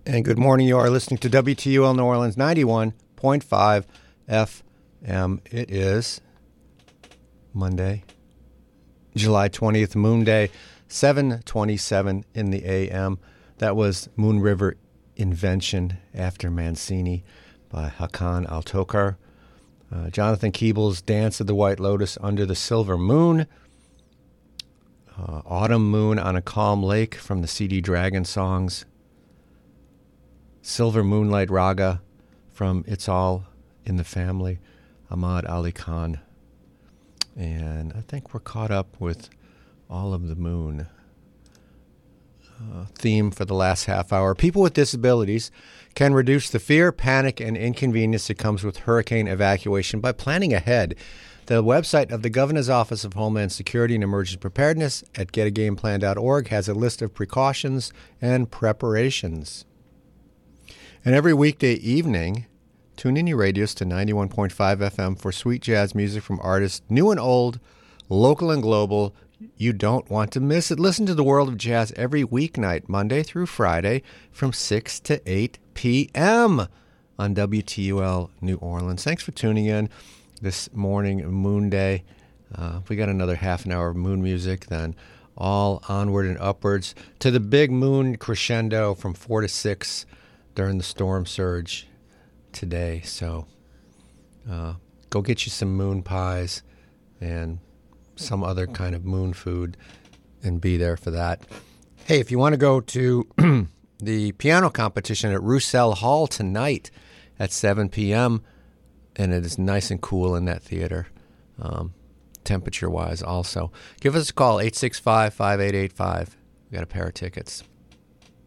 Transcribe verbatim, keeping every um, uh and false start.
And good morning. You are listening to W T U L New Orleans ninety-one point five F M. It is Monday, July twentieth, Moon Day, seven twenty-seven in the A M. That was Moon River Invention after Mancini by Hakan Altokar. Uh, Jonathan Keeble's Dance of the White Lotus Under the Silver Moon. Uh, Autumn Moon on a Calm Lake from the C D Dragon songs. Silver Moonlight Raga from It's All in the Family, Ahmad Ali Khan. And I think we're caught up with all of the moon. Uh, theme for the last half hour. People with disabilities can reduce the fear, panic, and inconvenience that comes with hurricane evacuation by planning ahead. The website of the Governor's Office of Homeland Security and Emergency Preparedness at get a game plan dot org has a list of precautions and preparations. And every weekday evening, tune in your radios to ninety-one point five F M for sweet jazz music from artists new and old, local and global. You don't want to miss it. Listen to the World of Jazz every weeknight, Monday through Friday, from six to eight p.m. on W T U L New Orleans. Thanks for tuning in this morning, Moon Day. Uh, we got another half an hour of moon music, then all onward and upwards to the big moon crescendo from four to six during the storm surge today. So uh, go get you some moon pies and some other kind of moon food and be there for that. Hey, if you want to go to the piano competition at Roussel Hall tonight at seven p.m., and it is nice and cool in that theater, um, temperature-wise also, give us a call, eight six five, five eight eight five. We got a pair of tickets.